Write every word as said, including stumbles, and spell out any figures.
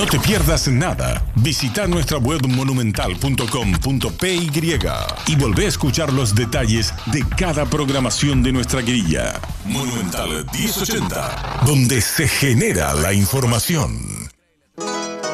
te pierdas nada. Visita nuestra web monumental punto com punto p y y volvé a escuchar los detalles de cada programación de nuestra grilla. Monumental mil ochenta, donde se genera la información.